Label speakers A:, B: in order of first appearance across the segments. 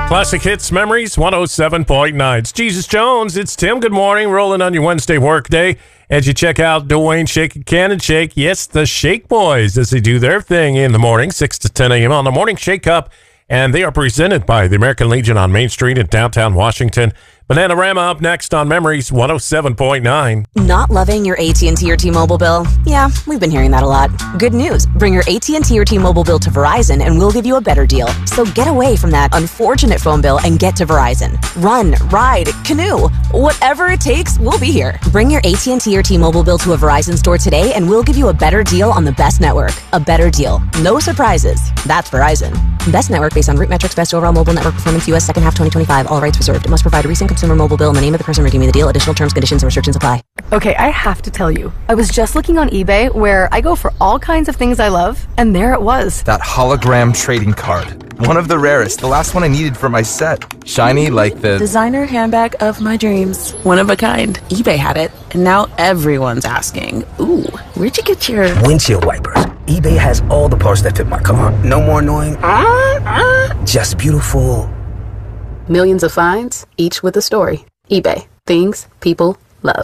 A: Classic Hits Memories 107.9. It's Jesus Jones. It's Tim. Good morning. Rolling on your Wednesday work day as you check out Dwayne Shake and Cannon Shake. Yes, the Shake Boys as they do their thing in the morning, 6 to 10 a.m. on the Morning Shake Up. And they are presented by the American Legion on Main Street in downtown Washington. Bananarama up next on Memories 107.9.
B: Not loving your AT&T or T-Mobile bill? Yeah, we've been hearing that a lot. Good news. Bring your AT&T or T-Mobile bill to Verizon and we'll give you a better deal. So get away from that unfortunate phone bill and get to Verizon. Run, ride, canoe. Whatever it takes, we'll be here. Bring your AT&T or T-Mobile bill to a Verizon store today and we'll give you a better deal on the best network. A better deal. No surprises. That's Verizon. Best network based on root metrics, best overall mobile network performance, U.S. second half 2025. All rights reserved. It must provide a recent consumer mobile bill in the name of the person redeeming the deal. Additional terms, conditions, and restrictions apply.
C: Okay, I have to tell you. I was just looking on eBay where I go for all kinds of things I love, and there it was.
D: That hologram trading card. One of the rarest. The last one I needed for my set. Shiny like the
E: designer handbag of my dreams. One of a kind. eBay had it, and now everyone's asking, ooh, where'd you get your
F: windshield wipers? eBay has all the parts that fit my car. No more annoying. Just beautiful.
E: Millions of finds, each with a story. eBay. Things people love.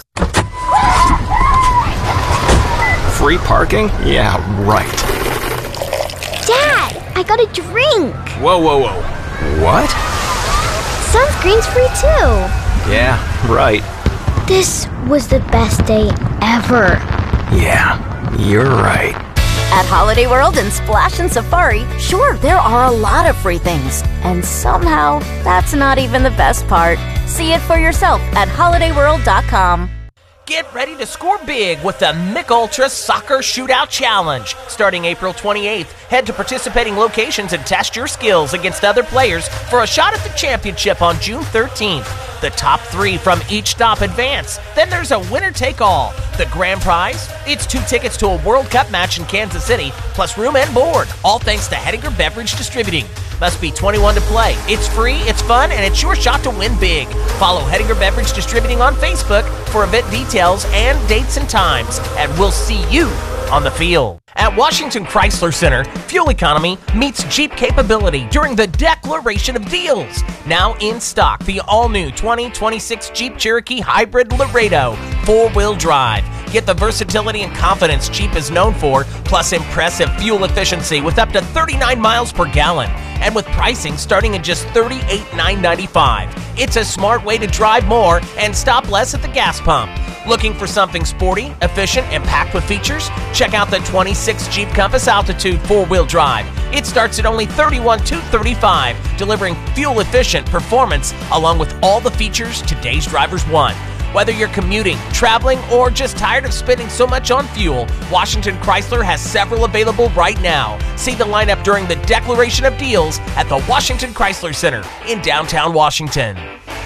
D: free parking? Yeah, right.
G: Dad, I got a drink.
D: Whoa. What?
G: Sunscreen's free too.
D: Yeah, right.
G: This was the best day ever.
D: Yeah, you're right.
H: At Holiday World and Splash and Safari, sure, there are a lot of free things. And somehow, that's not even the best part. See it for yourself at holidayworld.com.
I: Get ready to score big with the Mick Ultra Soccer Shootout Challenge. Starting April 28th, head to participating locations and test your skills against other players for a shot at the championship on June 13th. The top 3 from each stop advance. Then there's a winner-take-all. The grand prize? It's 2 tickets to a World Cup match in Kansas City, plus room and board. All thanks to Hettinger Beverage Distributing. Must be 21 to play. It's free, it's fun, and it's your shot to win big. Follow Hettinger Beverage Distributing on Facebook for event details and dates and times. And we'll see you on the field. At Washington Chrysler Center, fuel economy meets Jeep capability during the Declaration of Deals. Now in stock, the all-new 2026 Jeep Cherokee Hybrid Laredo 4-wheel drive. Get the versatility and confidence Jeep is known for, plus impressive fuel efficiency with up to 39 miles per gallon. And with pricing starting at just $38,995. It's a smart way to drive more and stop less at the gas pump. Looking for something sporty, efficient, and packed with features? Check out the 26 Jeep Compass Altitude 4-wheel drive. It starts at only $31,235, delivering fuel-efficient performance along with all the features today's drivers want. Whether you're commuting, traveling, or just tired of spending so much on fuel, Washington Chrysler has several available right now. See the lineup during the Declaration of Deals at the Washington Chrysler Center in downtown Washington.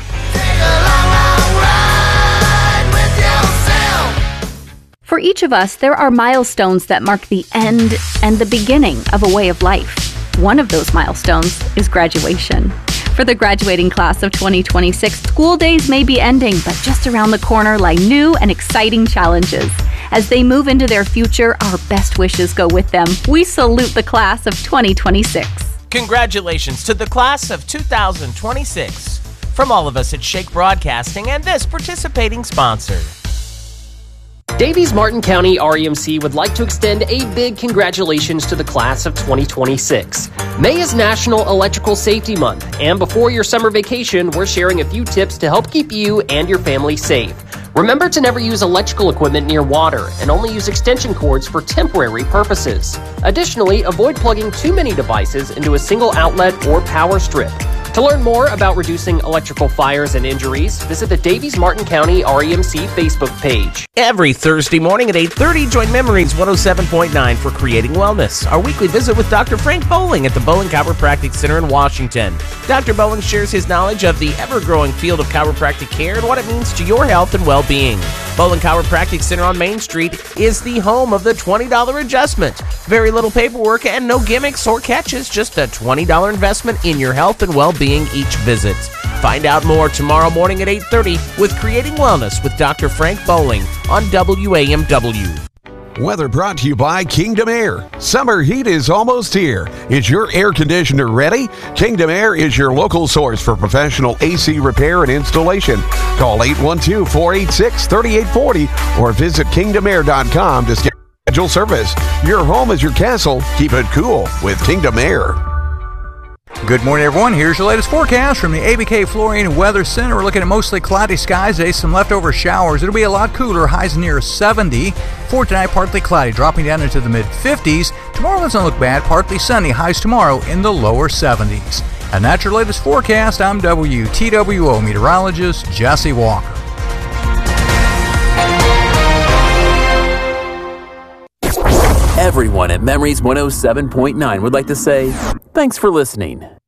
J: For each of us, there are milestones that mark the end and the beginning of a way of life. One of those milestones is graduation. For the graduating class of 2026, school days may be ending, but just around the corner lie new and exciting challenges. As they move into their future, our best wishes go with them. We salute the class of 2026.
I: Congratulations to the class of 2026. From all of us at Shake Broadcasting and this participating sponsor.
K: Davies Martin County REMC would like to extend a big congratulations to the class of 2026. May is National Electrical Safety Month, and before your summer vacation, we're sharing a few tips to help keep you and your family safe. Remember to never use electrical equipment near water and only use extension cords for temporary purposes. Additionally, avoid plugging too many devices into a single outlet or power strip. To learn more about reducing electrical fires and injuries, visit the Davies Martin County REMC Facebook page.
I: Every Thursday morning at 8:30, join Memories 107.9 for Creating Wellness, our weekly visit with Dr. Frank Bowling at the Bowling Chiropractic Center in Washington. Dr. Bowling shares his knowledge of the ever-growing field of chiropractic care and what it means to your health and well-being. Bowling Chiropractic Center on Main Street is the home of the $20 adjustment. Very little paperwork and no gimmicks or catches, just a $20 investment in your health and well-being each visit. Find out more tomorrow morning at 8:30 with Creating Wellness with Dr. Frank Bowling on WAMW.
L: Weather brought to you by Kingdom Air. Summer heat is almost here. Is your air conditioner ready? Kingdom Air is your local source for professional AC repair and installation. Call 812-486-3840 or visit kingdomair.com to schedule service. Your home is your castle. Keep it cool with Kingdom Air.
M: Good morning, everyone. Here's your latest forecast from the ABK Flooring Weather Center. We're looking at mostly cloudy skies today, some leftover showers. It'll be a lot cooler, highs near 70. For tonight, partly cloudy, dropping down into the mid-50s. Tomorrow doesn't look bad, partly sunny, highs tomorrow in the lower 70s. And that's your latest forecast. I'm WTWO meteorologist Jesse Walker.
N: Everyone at Memories 107.9 would like to say thanks for listening.